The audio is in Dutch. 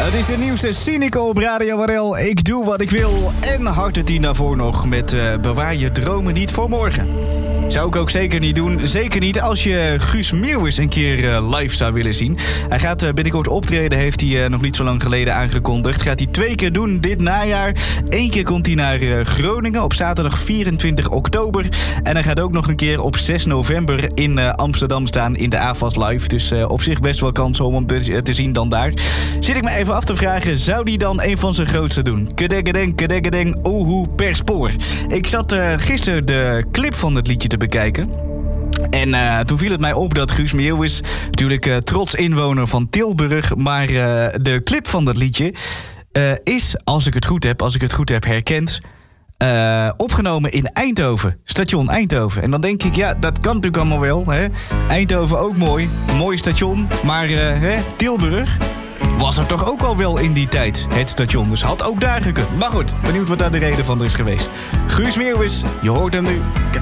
Het is de nieuwste Cynical op Radio Warel. Ik doe wat ik wil. En harte 10 daarvoor nog met bewaar je dromen niet voor morgen. Zou ik ook zeker niet doen. Zeker niet als je Guus Meeuwis een keer live zou willen zien. Hij gaat binnenkort optreden, heeft hij nog niet zo lang geleden aangekondigd. Gaat hij 2 keer doen dit najaar. 1 keer komt hij naar Groningen op zaterdag 24 oktober. En hij gaat ook nog een keer op 6 november in Amsterdam staan in de AFAS Live. Dus op zich best wel kans om hem te zien dan daar. Zit ik me even af te vragen, zou die dan een van zijn grootste doen? Kedegedeng, oehoe per spoor. Ik zat gisteren de clip van het liedje te bekijken. En toen viel het mij op dat Guus Meeuwis, natuurlijk trots inwoner van Tilburg, maar de clip van dat liedje is, als ik het goed heb herkend, opgenomen in Eindhoven, station Eindhoven. En dan denk ik, ja, dat kan natuurlijk allemaal wel. Hè? Eindhoven ook mooi station, maar Tilburg was er toch ook al wel in die tijd, het station. Dus had ook daar gekund. Maar goed, benieuwd wat daar de reden van is geweest. Guus Meeuwis, je hoort hem nu.